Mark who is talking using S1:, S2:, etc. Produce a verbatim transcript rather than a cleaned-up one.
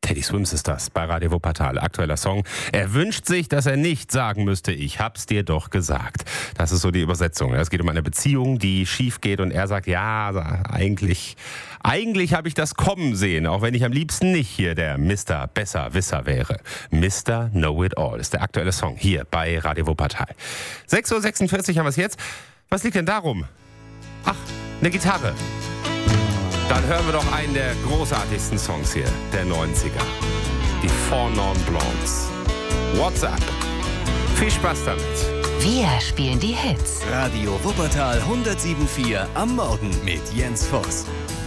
S1: Teddy Swims ist das bei Radio Wuppertal. Aktueller Song. Er wünscht sich, dass er nicht sagen müsste, ich hab's dir doch gesagt. Das ist so die Übersetzung. Es geht um eine Beziehung, die schief geht und er sagt, ja, eigentlich, eigentlich habe ich das kommen sehen, auch wenn ich am liebsten nicht hier der Mister Besserwisser wäre. Mister Know-it-all ist der aktuelle Song hier bei Radio Wuppertal. sechs Uhr sechsundvierzig haben wir es jetzt. Was liegt denn darum? Ach, eine Gitarre. Dann hören wir doch einen der großartigsten Songs hier, der neunziger. Die Four Non Blondes. WhatsApp. Viel Spaß damit.
S2: Wir spielen die Hits.
S3: Radio Wuppertal hundertsieben Komma vier am Morgen mit Jens Voss.